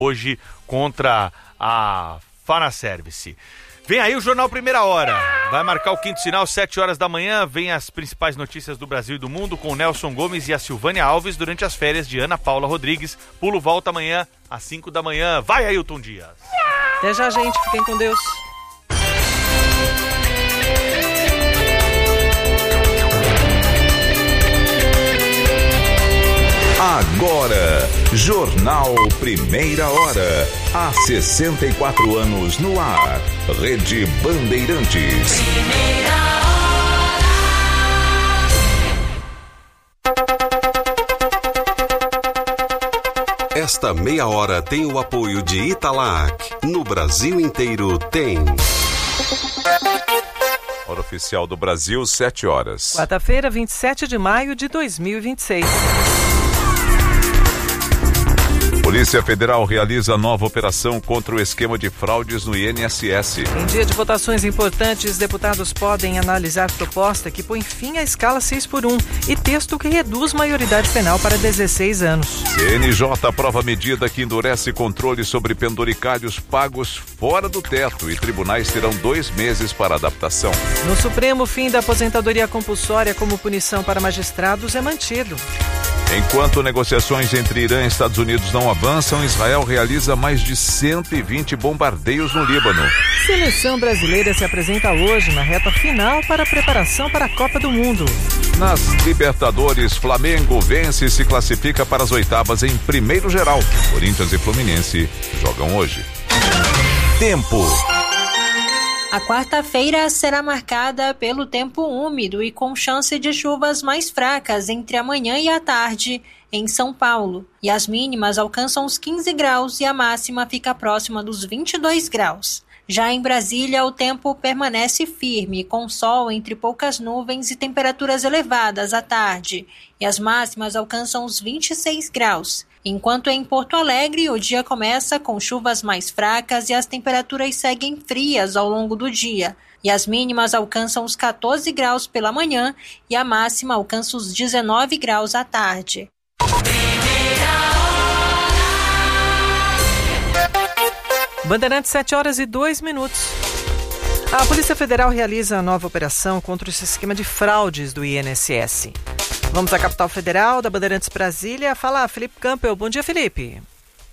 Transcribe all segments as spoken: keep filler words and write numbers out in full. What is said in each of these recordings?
hoje contra a Fanaservice. Vem aí o Jornal Primeira Hora. Vai marcar o quinto sinal, sete horas da manhã. Vem as principais notícias do Brasil e do mundo com o Nelson Gomes e a Silvânia Alves durante as férias de Ana Paula Rodrigues. Pulo volta amanhã às cinco da manhã. Vai, Ailton Dias. Até já, gente. Fiquem com Deus. Agora, Jornal Primeira Hora. Há sessenta e quatro anos no ar. Rede Bandeirantes. Primeira hora. Esta meia hora tem o apoio de Italac. No Brasil inteiro tem. Hora oficial do Brasil, sete horas. Quarta-feira, vinte e sete de maio de dois mil e vinte e seis. Polícia Federal realiza nova operação contra o esquema de fraudes no I N S S. Em dia de votações importantes, deputados podem analisar proposta que põe fim à escala seis por um e texto que reduz maioridade penal para dezesseis anos. C N J aprova medida que endurece controle sobre penduricalhos pagos fora do teto e tribunais terão dois meses para adaptação. No Supremo, o fim da aposentadoria compulsória como punição para magistrados é mantido. Enquanto negociações entre Irã e Estados Unidos não avançam, Israel realiza mais de cento e vinte bombardeios no Líbano. Seleção brasileira se apresenta hoje na reta final para a preparação para a Copa do Mundo. Nas Libertadores, Flamengo vence e se classifica para as oitavas em primeiro geral. Corinthians e Fluminense jogam hoje. Tempo. A quarta-feira será marcada pelo tempo úmido e com chance de chuvas mais fracas entre a manhã e a tarde em São Paulo. E as mínimas alcançam os quinze graus e a máxima fica próxima dos vinte e dois graus. Já em Brasília, o tempo permanece firme, com sol entre poucas nuvens e temperaturas elevadas à tarde. E as máximas alcançam os vinte e seis graus. Enquanto em Porto Alegre, o dia começa com chuvas mais fracas e as temperaturas seguem frias ao longo do dia. E as mínimas alcançam os catorze graus pela manhã e a máxima alcança os dezenove graus à tarde. Bandeirantes, sete horas e dois minutos. A Polícia Federal realiza a nova operação contra o esquema de fraudes do I N S S. Vamos à capital federal, da Bandeirantes Brasília. Fala, Felipe Campbell. Bom dia, Felipe.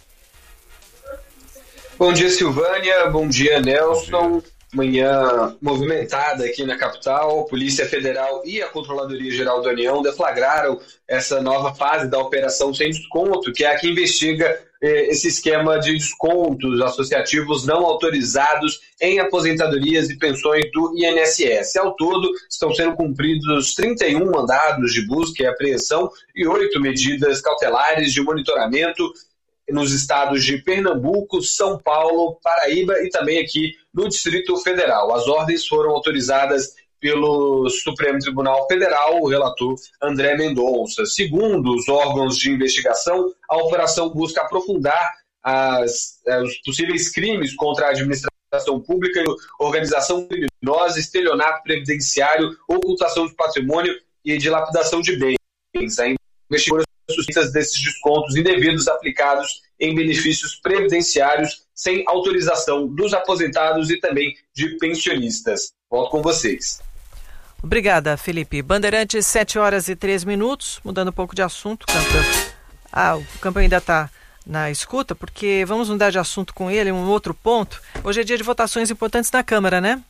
Bom dia, Silvânia. Bom dia, Nelson. Manhã movimentada aqui na capital. A Polícia Federal e a Controladoria Geral da União deflagraram essa nova fase da Operação Sem Desconto, que é a que investiga eh, esse esquema de descontos associativos não autorizados em aposentadorias e pensões do I N S S. Ao todo, estão sendo cumpridos trinta e um mandados de busca e apreensão e oito medidas cautelares de monitoramento nos estados de Pernambuco, São Paulo, Paraíba e também aqui no Distrito Federal. As ordens foram autorizadas pelo Supremo Tribunal Federal, o relator André Mendonça. Segundo os órgãos de investigação, a operação busca aprofundar as, os possíveis crimes contra a administração pública, organização criminosa, estelionato previdenciário, ocultação de patrimônio e dilapidação de bens. A investigação suspeitas desses descontos indevidos aplicados em benefícios previdenciários sem autorização dos aposentados e também de pensionistas. Volto com vocês. Obrigada, Felipe. Bandeirantes, sete horas e três minutos. Mudando um pouco de assunto, Campbell. Ah, o Campbell ainda está na escuta, porque vamos mudar de assunto com ele, um outro ponto. Hoje é dia de votações importantes na Câmara, né?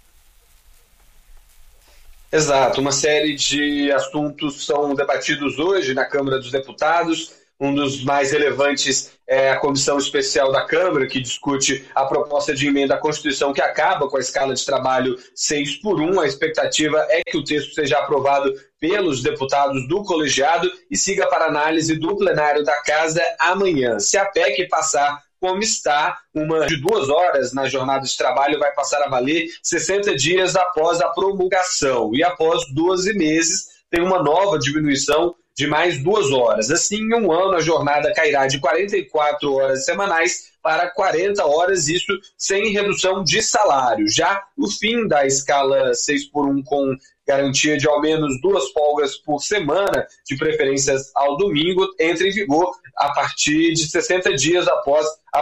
Exato, uma série de assuntos são debatidos hoje na Câmara dos Deputados. Um dos mais relevantes é a Comissão Especial da Câmara, que discute a proposta de emenda à Constituição que acaba com a escala de trabalho seis por um. A expectativa é que o texto seja aprovado pelos deputados do colegiado e siga para análise do plenário da Casa amanhã. Se a P E C passar como está, uma de duas horas na jornada de trabalho vai passar a valer sessenta dias após a promulgação e após doze meses tem uma nova diminuição de mais duas horas. Assim, em um ano, a jornada cairá de quarenta e quatro horas semanais para quarenta horas, isso sem redução de salário. Já o fim da escala seis por um com garantia de ao menos duas folgas por semana, de preferências ao domingo, entra em vigor a partir de sessenta dias após a